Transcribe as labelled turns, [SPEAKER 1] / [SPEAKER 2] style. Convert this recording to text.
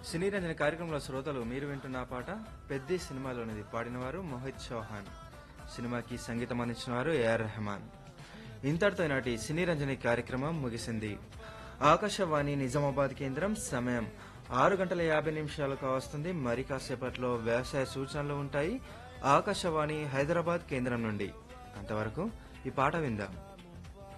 [SPEAKER 1] సినీ రంజన కార్యక్రమంలో శ్రోతలు మీరు వింటున్న పాట పెద్ది సినిమాలోనిది. పాడినవారు మోహిత్ చౌహాన్. సినిమాకి సంగీతం అందించిన వారు ఏఆర్ రెహమాన్. ఇంతటితో నాటి సినీ రంజని కార్యక్రమం ముగిసింది. ఆకాశవాణి నిజామాబాద్ కేంద్రం సమయం 6:50 కావస్తుంది. మరి కాసేపట్లో వ్యవసాయ సూచనలు ఉంటాయి ఆకాశవాణి హైదరాబాద్ కేంద్రం నుండి. అంతవరకు ఈ పాట విందాం.